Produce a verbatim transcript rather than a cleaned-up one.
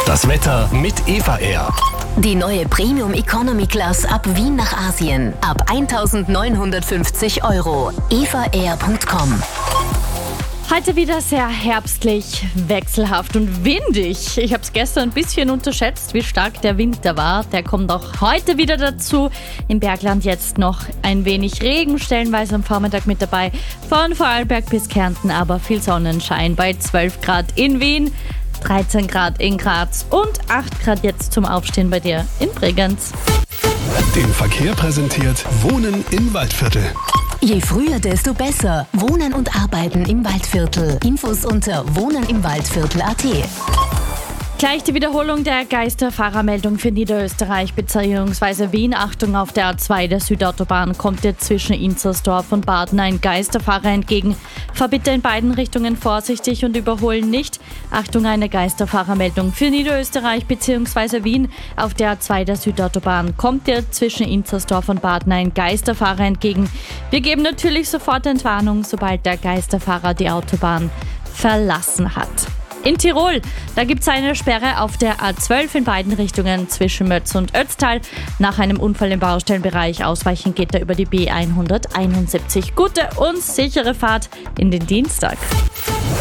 Das Wetter mit Eva Air. Die neue Premium Economy Class ab Wien nach Asien. Ab eintausendneunhundertfünfzig Euro. eva air punkt com. Heute wieder sehr herbstlich, wechselhaft und windig. Ich habe es gestern ein bisschen unterschätzt, wie stark der Winter war. Der kommt auch heute wieder dazu. Im Bergland jetzt noch ein wenig Regen, stellenweise am Vormittag mit dabei. Von Vorarlberg bis Kärnten aber viel Sonnenschein bei zwölf Grad in Wien, dreizehn Grad in Graz und acht Grad jetzt zum Aufstehen bei dir in Bregenz. Den Verkehr präsentiert Wohnen im Waldviertel. Je früher, desto besser. Wohnen und Arbeiten im Waldviertel. Infos unter wohnenimwaldviertel punkt at. Gleich die Wiederholung der Geisterfahrermeldung für Niederösterreich bzw. Wien. Achtung, auf der A zwei der Südautobahn kommt dir zwischen Inzersdorf und Baden ein Geisterfahrer entgegen. Fahr bitte in beiden Richtungen vorsichtig und überholen nicht. Achtung, eine Geisterfahrermeldung für Niederösterreich bzw. Wien. Auf der A zwei der Südautobahn kommt dir zwischen Inzersdorf und Baden ein Geisterfahrer entgegen. Wir geben natürlich sofort Entwarnung, sobald der Geisterfahrer die Autobahn verlassen hat. In Tirol, da gibt es eine Sperre auf der A zwölf in beiden Richtungen zwischen Mötz und Ötztal. Nach einem Unfall im Baustellenbereich ausweichen geht er über die B hunderteinundsiebzig. Gute und sichere Fahrt in den Dienstag.